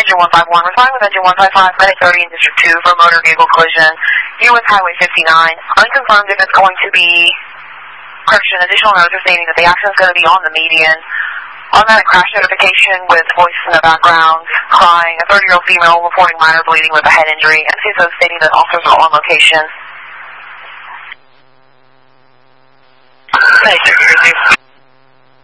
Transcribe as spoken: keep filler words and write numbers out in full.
engine one five one. Responding with engine one five five, Credit thirty in District two for a motor vehicle collision. U S Highway fifty-nine. Unconfirmed if it's going to be, correction, additional notes are stating that the accident is going to be on the median. Automatic crash notification with voice in the background, crying. A thirty-year-old female reporting minor bleeding with a head injury. M C S O stating that officers are on location. Nice,